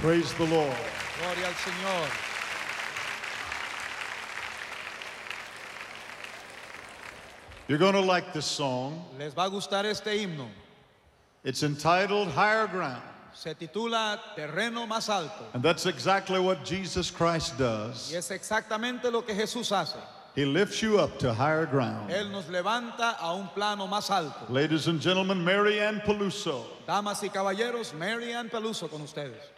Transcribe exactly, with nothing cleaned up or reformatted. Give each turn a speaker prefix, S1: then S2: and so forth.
S1: Praise the Lord.
S2: Gloria al Señor.
S1: You're going to like this song.
S2: Les va a gustar este himno.
S1: It's entitled Higher Ground.
S2: Se titula Terreno Más Alto.
S1: And that's exactly what Jesus Christ does.
S2: Y es exactamente lo que Jesús hace.
S1: He lifts you up to higher ground.
S2: Él nos levanta a un plano más alto.
S1: Ladies and gentlemen, Mary Ann Peluso.
S2: Damas y caballeros, Mary Ann Peluso con ustedes.